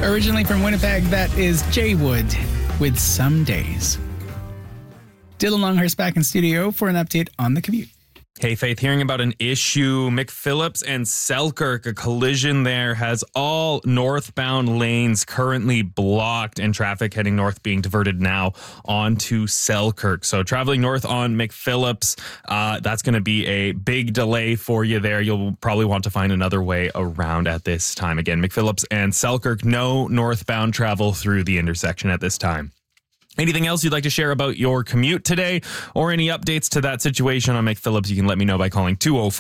Originally from Winnipeg, that is Jay Wood with Some Days. Dylan Longhurst back in studio for an update on the commute. Hey, Faith, hearing about an issue. McPhillips and Selkirk, a collision there has all northbound lanes currently blocked and traffic heading north being diverted now onto Selkirk. So traveling north on McPhillips, that's going to be a big delay for you there. You'll probably want to find another way around at this time. Again, McPhillips and Selkirk, no northbound travel through the intersection at this time. Anything else you'd like to share about your commute today or any updates to that situation on McPhillips, you can let me know by calling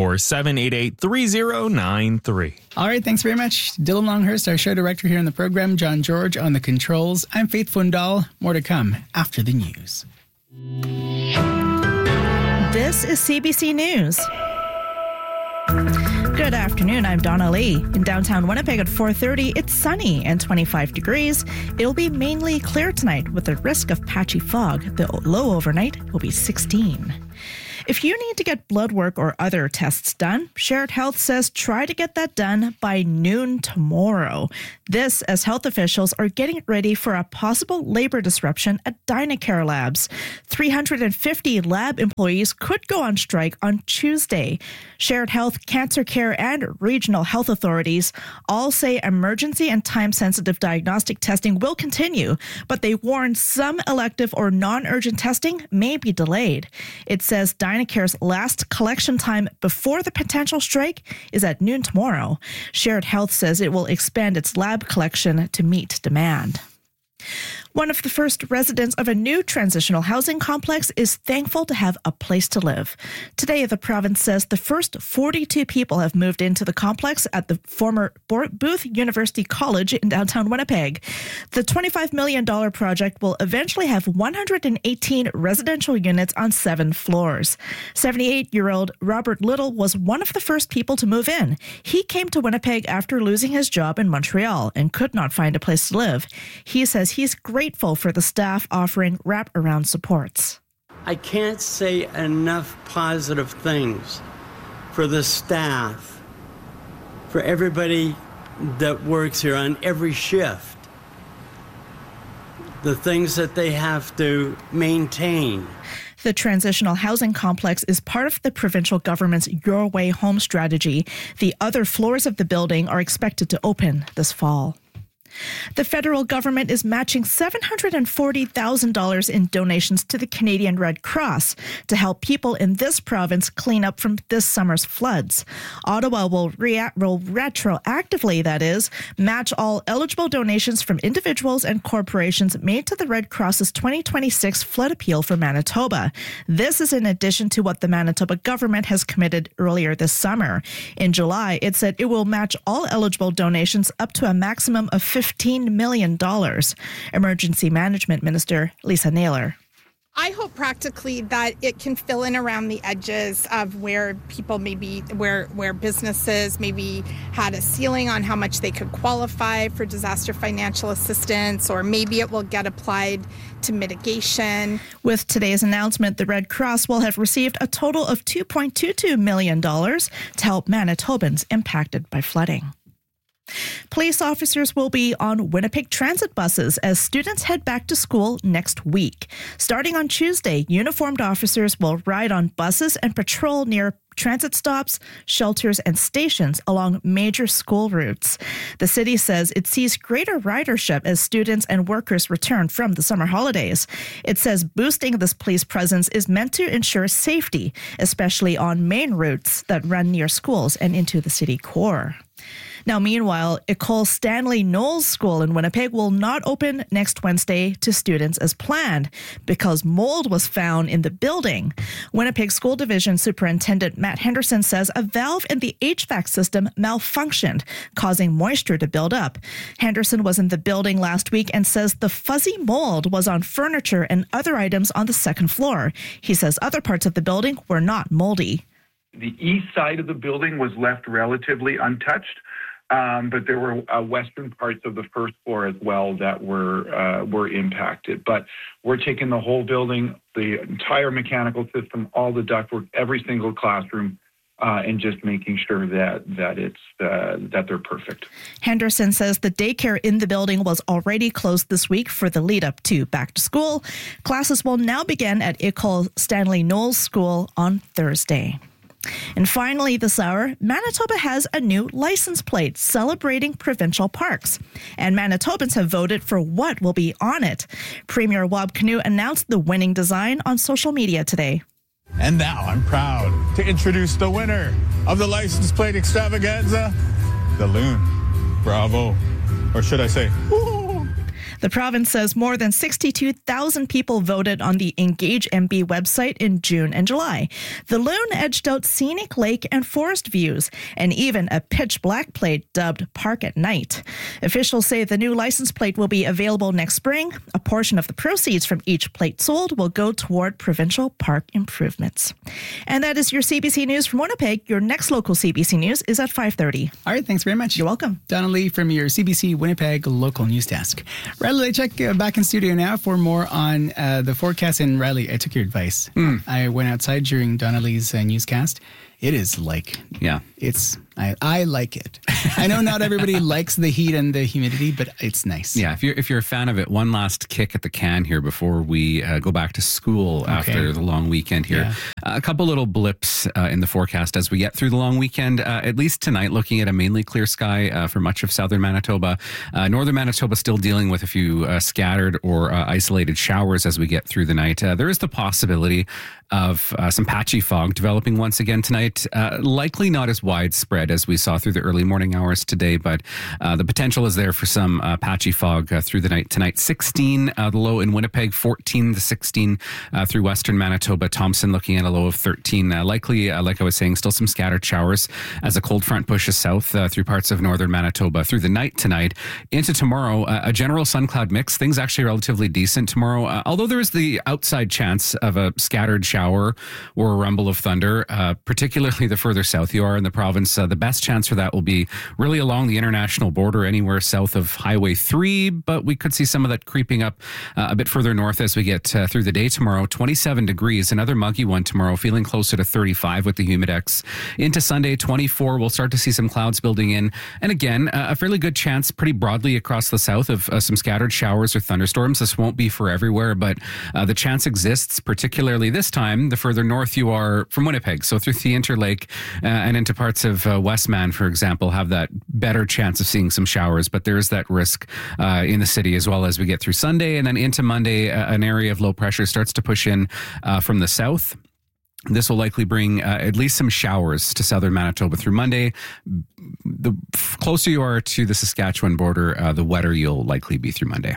204-788-3093. All right, thanks very much. Dylan Longhurst, our show director here on the program, John George on the controls. I'm Faith Fundal. More to come after the news. This is CBC News. Good afternoon, I'm Donna Lee. In downtown Winnipeg at 4:30, it's sunny and 25 degrees. It'll be mainly clear tonight with a risk of patchy fog. The low overnight will be 16. If you need to get blood work or other tests done, Shared Health says try to get that done by noon tomorrow. This as health officials are getting ready for a possible labor disruption at Dynacare Labs. 350 lab employees could go on strike on Tuesday. Shared Health, Cancer Care, and regional health authorities all say emergency and time-sensitive diagnostic testing will continue, but they warn some elective or non-urgent testing may be delayed. It says Dynacare's last collection time before the potential strike is at noon tomorrow. Shared Health says it will expand its lab collection to meet demand. One of the first residents of a new transitional housing complex is thankful to have a place to live. Today, the province says the first 42 people have moved into the complex at the former Booth University College in downtown Winnipeg. The $25 million project will eventually have 118 residential units on 7 floors. 78-year-old Robert Little was one of the first people to move in. He came to Winnipeg after losing his job in Montreal and could not find a place to live. He says he's grateful for the staff offering wraparound supports. I can't say enough positive things for the staff, for everybody that works here on every shift, the things that they have to maintain. The transitional housing complex is part of the provincial government's Your Way Home strategy. The other floors of the building are expected to open this fall. The federal government is matching $740,000 in donations to the Canadian Red Cross to help people in this province clean up from this summer's floods. Ottawa will retroactively, that is, match all eligible donations from individuals and corporations made to the Red Cross's 2026 flood appeal for Manitoba. This is in addition to what the Manitoba government has committed earlier this summer. In July, it said it will match all eligible donations up to a maximum of $15 million. Emergency Management Minister Lisa Naylor. I hope practically that it can fill in around the edges of where people maybe, where businesses maybe had a ceiling on how much they could qualify for disaster financial assistance, or maybe it will get applied to mitigation. With today's announcement, the Red Cross will have received a total of $2.22 million to help Manitobans impacted by flooding. Police officers will be on Winnipeg transit buses as students head back to school next week. Starting on Tuesday, uniformed officers will ride on buses and patrol near transit stops, shelters, and stations along major school routes. The city says it sees greater ridership as students and workers return from the summer holidays. It says boosting this police presence is meant to ensure safety, especially on main routes that run near schools and into the city core. Now, meanwhile, Ecole Stanley Knowles School in Winnipeg will not open next Wednesday to students as planned because mold was found in the building. Winnipeg School Division Superintendent Matt Henderson says a valve in the HVAC system malfunctioned, causing moisture to build up. Henderson was in the building last week and says the fuzzy mold was on furniture and other items on the second floor. He says other parts of the building were not moldy. The east side of the building was left relatively untouched. But there were western parts of the first floor as well that were impacted. But we're taking the whole building, the entire mechanical system, all the ductwork, every single classroom and just making sure that they're perfect. Henderson says the daycare in the building was already closed this week for the lead up to back to school. Classes will now begin at École Stanley Knowles School on Thursday. And finally this hour, Manitoba has a new license plate celebrating provincial parks. And Manitobans have voted for what will be on it. Premier Wab Kinew announced the winning design on social media today. And now I'm proud to introduce the winner of the license plate extravaganza, the Loon. Bravo. Or should I say, woo! The province says more than 62,000 people voted on the Engage MB website in June and July. The Loon edged out scenic lake and forest views, and even a pitch black plate dubbed Park at Night. Officials say the new license plate will be available next spring. A portion of the proceeds from each plate sold will go toward provincial park improvements. And that is your CBC News from Winnipeg. Your next local CBC News is at 5:30. All right, thanks very much. You're welcome. Donna Lee from your CBC Winnipeg local news desk. Riley Lechek back in studio now for more on the forecast. And Riley, I took your advice. I went outside during Donna Lee's newscast. It is like, I like it. I know not everybody likes the heat and the humidity, but it's nice. Yeah, if you're a fan of it, one last kick at the can here before we go back to school after the long weekend here. Yeah. A couple little blips in the forecast as we get through the long weekend. At least tonight, looking at a mainly clear sky for much of southern Manitoba. Northern Manitoba still dealing with a few scattered or isolated showers as we get through the night. There is the possibility of some patchy fog developing once again tonight. Likely not as widespread as we saw through the early morning hours today, but the potential is there for some patchy fog through the night tonight. 16, the low in Winnipeg, 14 to 16 through western Manitoba. Thompson looking at a low of 13. Likely, like I was saying, still some scattered showers as a cold front pushes south through parts of northern Manitoba through the night tonight. Into tomorrow, a general sun cloud mix. Things actually relatively decent tomorrow, although there is the outside chance of a scattered shower or a rumble of thunder, particularly the further south you are in the province. The best chance for that will be really along the international border, anywhere south of Highway 3, but we could see some of that creeping up a bit further north as we get through the day tomorrow. 27 degrees, another muggy one tomorrow, feeling closer to 35 with the humidex. Into Sunday, 24, we'll start to see some clouds building in. And again, a fairly good chance pretty broadly across the south of some scattered showers or thunderstorms. This won't be for everywhere, but the chance exists, particularly this time, the further north you are from Winnipeg. So through the Interlake and into parts of Westman, for example, have that better chance of seeing some showers. But there is that risk in the city as well as we get through Sunday. And then into Monday, an area of low pressure starts to push in from the south. This will likely bring at least some showers to southern Manitoba through Monday. The closer you are to the Saskatchewan border, the wetter you'll likely be through Monday.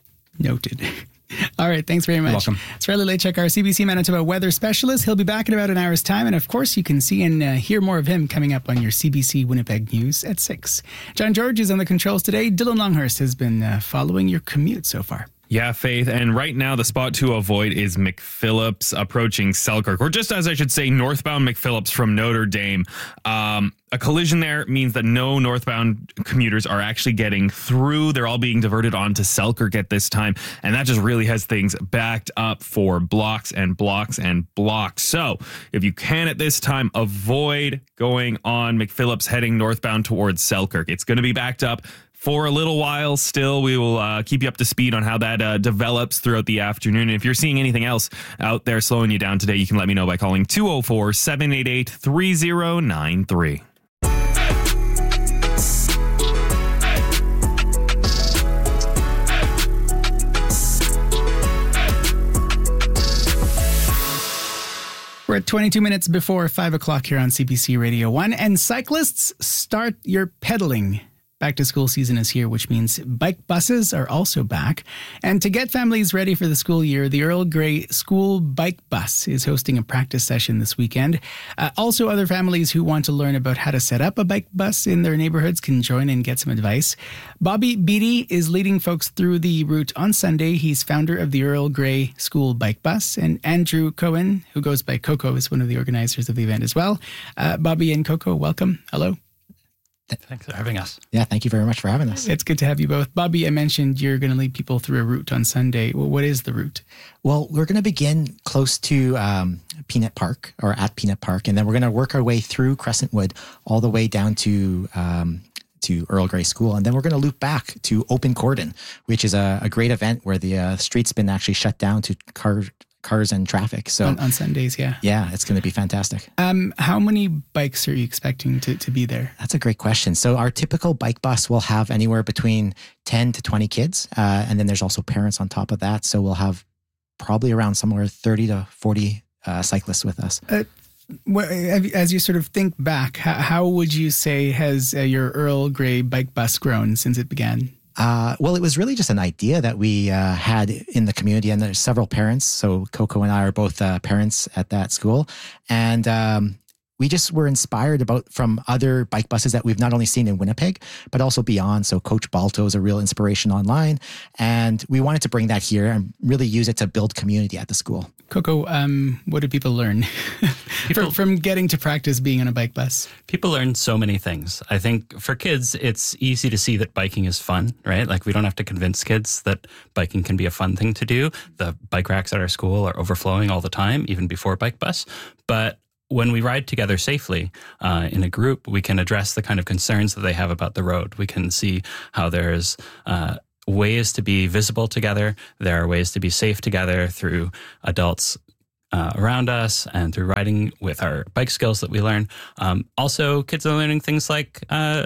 Noted. All right, thanks very much. You're welcome. It's Riley Lechek, our CBC Manitoba weather specialist. He'll be back in about an hour's time. And of course, you can see and hear more of him coming up on your CBC Winnipeg News at 6. John George is on the controls today. Dylan Longhurst has been following your commute so far. Yeah, Faith. And right now, the spot to avoid is McPhillips approaching Selkirk, or just as I should say, northbound McPhillips from Notre Dame. A collision there means that no northbound commuters are actually getting through. They're all being diverted onto Selkirk at this time. And that just really has things backed up for blocks and blocks and blocks. So if you can at this time, avoid going on McPhillips heading northbound towards Selkirk. It's going to be backed up for a little while still. We will keep you up to speed on how that develops throughout the afternoon. And if you're seeing anything else out there slowing you down today, you can let me know by calling 204-788-3093. We're at 22 minutes before 5 o'clock here on CBC Radio 1. And cyclists, start your pedaling. Back to school season is here, which means bike buses are also back. And to get families ready for the school year, the Earl Grey School Bike Bus is hosting a practice session this weekend. Also, other families who want to learn about how to set up a bike bus in their neighborhoods can join and get some advice. Bobby Beatty is leading folks through the route on Sunday. He's founder of the Earl Grey School Bike Bus. And Andrew Cohen, who goes by Coco, is one of the organizers of the event as well. Bobby and Coco, welcome. Hello. Thanks for having us. Yeah, thank you very much for having us. It's good to have you both. Bobby, I mentioned you're going to lead people through a route on Sunday. Well, what is the route? Well, we're going to begin close to Peanut Park, or at Peanut Park, and then we're going to work our way through Crescentwood all the way down to Earl Grey School. And then we're going to loop back to Open Cordon, which is a great event where the street's been actually shut down to cars and traffic. So on Sundays, yeah. Yeah, it's going to be fantastic. How many bikes are you expecting to be there? That's a great question. So our typical bike bus will have anywhere between 10 to 20 kids. And then there's also parents on top of that. So we'll have probably around somewhere 30 to 40 cyclists with us. As you sort of think back, how would you say has your Earl Grey bike bus grown since it began? Well, it was really just an idea that we had in the community, and there's several parents. So Coco and I are both parents at that school. And we just were inspired from other bike buses that we've not only seen in Winnipeg, but also beyond. So Coach Balto is a real inspiration online. And we wanted to bring that here and really use it to build community at the school. Coco, what do people learn from getting to practice being on a bike bus? People learn so many things. I think for kids, it's easy to see that biking is fun, right? Like we don't have to convince kids that biking can be a fun thing to do. The bike racks at our school are overflowing all the time, even before bike bus. But when we ride together safely in a group, we can address the kind of concerns that they have about the road. We can see how there's ways to be visible together. There are ways to be safe together through adults around us and through riding with our bike skills that we learn. Also, kids are learning things like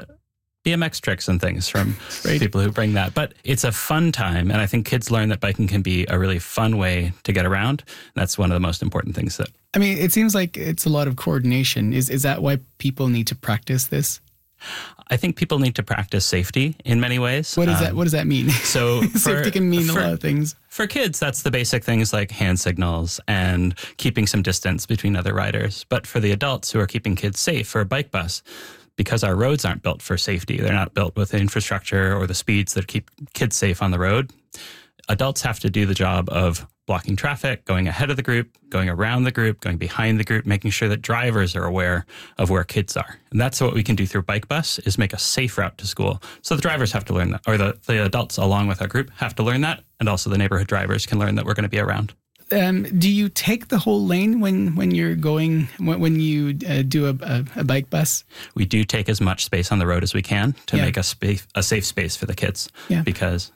BMX tricks and things from people who bring that. But it's a fun time. And I think kids learn that biking can be a really fun way to get around. That's one of the most important things that... I mean, it seems like it's a lot of coordination. Is that why people need to practice this? I think people need to practice safety in many ways. What does that mean? So safety can mean a lot of things. For kids, that's the basic things like hand signals and keeping some distance between other riders. But for the adults who are keeping kids safe for a bike bus, because our roads aren't built for safety, they're not built with the infrastructure or the speeds that keep kids safe on the road, adults have to do the job of blocking traffic, going ahead of the group, going around the group, going behind the group, making sure that drivers are aware of where kids are. And that's what we can do through Bike Bus, is make a safe route to school. So the drivers have to learn that, or the adults along with our group have to learn that, and also the neighborhood drivers can learn that we're going to be around. Do you take the whole lane when you're going, when you do a bike bus? We do take as much space on the road as we can to make a safe space for the kids. Yeah. Because,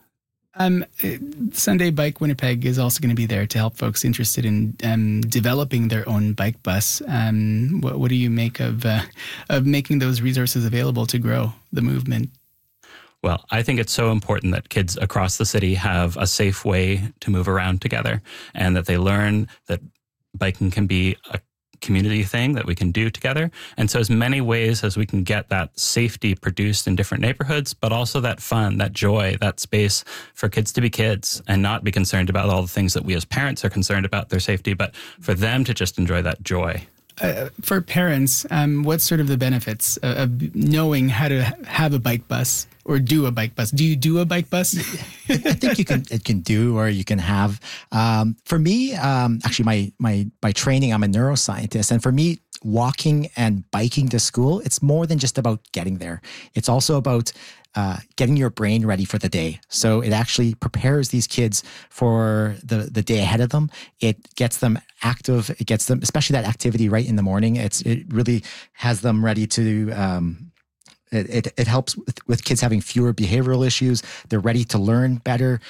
Sunday Bike Winnipeg is also going to be there to help folks interested in developing their own bike bus. What do you make of making those resources available to grow the movement? Well, I think it's so important that kids across the city have a safe way to move around together, and that they learn that biking can be a community thing that we can do together. And so as many ways as we can get that safety produced in different neighborhoods, but also that fun, that joy, that space for kids to be kids and not be concerned about all the things that we as parents are concerned about their safety, but for them to just enjoy that joy. For parents, what's sort of the benefits of knowing how to have a bike bus or do a bike bus? Do you do a bike bus? I think it can do, or you can have. For me, actually, my training, I'm a neuroscientist, and for me, walking and biking to school, it's more than just about getting there. It's also about getting your brain ready for the day. So it actually prepares these kids for the day ahead of them. It gets them active. It gets them, especially that activity right in the morning. It really has them ready to. It helps with kids having fewer behavioral issues. They're ready to learn better.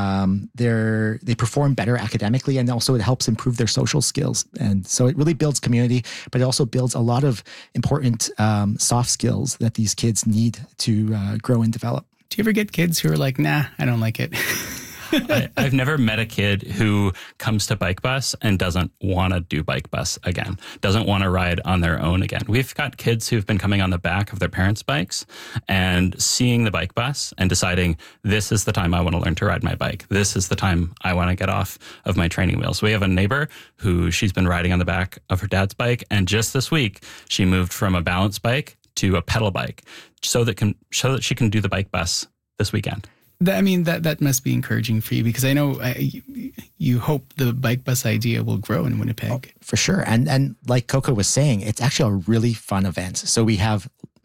They perform better academically, and also it helps improve their social skills. And so it really builds community, but it also builds a lot of important soft skills that these kids need to grow and develop. Do you ever get kids who are like, nah, I don't like it? I've never met a kid who comes to Bike Bus and doesn't want to do Bike Bus again, doesn't want to ride on their own again. We've got kids who've been coming on the back of their parents' bikes and seeing the Bike Bus and deciding, this is the time I want to learn to ride my bike. This is the time I want to get off of my training wheels. We have a neighbor who she's been riding on the back of her dad's bike, and just this week she moved from a balance bike to a pedal bike so that she can do the Bike Bus this weekend. I mean, that must be encouraging for you, because I know you hope the bike bus idea will grow in Winnipeg. Oh, for sure. And like Coco was saying, it's actually a really fun event. So we have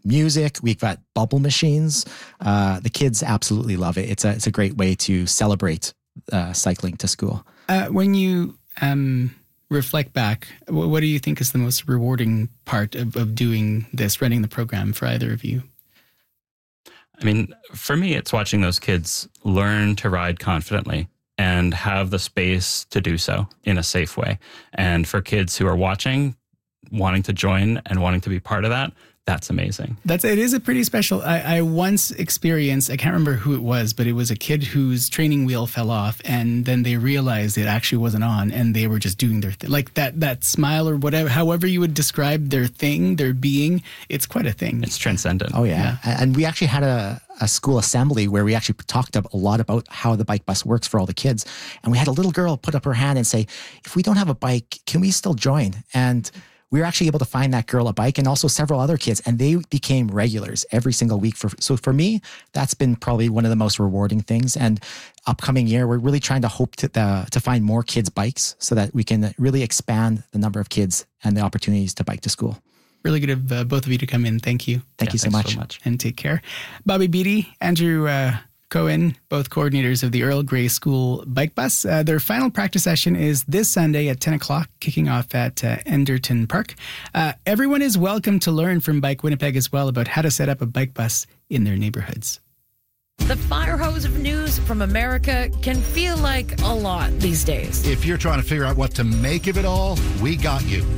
music. We've got bubble machines. The kids absolutely love it. It's a great way to celebrate cycling to school. When you reflect back, what do you think is the most rewarding part of doing this, running the program for either of you? I mean, for me, it's watching those kids learn to ride confidently and have the space to do so in a safe way. And for kids who are watching, wanting to join and wanting to be part of that, that's amazing. It is a pretty special. I once experienced, I can't remember who it was, but it was a kid whose training wheel fell off, and then they realized it actually wasn't on, and they were just doing their thing. Like that smile or whatever, however you would describe their thing, their being, it's quite a thing. It's transcendent. Oh, yeah. And we actually had a school assembly where we actually talked a lot about how the bike bus works for all the kids. And we had a little girl put up her hand and say, if we don't have a bike, can we still join? And we were actually able to find that girl a bike and also several other kids, and they became regulars every single week. So for me, that's been probably one of the most rewarding things. And upcoming year, we're really trying to hope to find more kids' bikes so that we can really expand the number of kids and the opportunities to bike to school. Really good of both of you to come in. Thank you. Thank you so much. And take care. Bobby Beatty, Andrew Cohen, both coordinators of the Earl Grey School Bike Bus. Their final practice session is this Sunday at 10 o'clock, kicking off at Enderton Park. Everyone is welcome to learn from Bike Winnipeg as well about how to set up a bike bus in their neighborhoods. The fire hose of news from America can feel like a lot these days. If you're trying to figure out what to make of it all, we got you.